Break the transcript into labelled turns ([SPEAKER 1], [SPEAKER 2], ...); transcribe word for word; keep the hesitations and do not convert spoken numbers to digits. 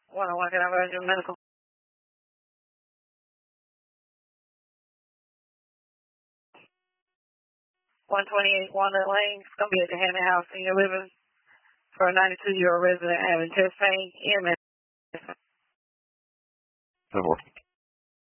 [SPEAKER 1] one oh one, can I run your medical? one twenty-eight Walnut Lane. It's going to be at the Hammond House Senior Living for a ninety-two-year-old resident having chest pain, E M S.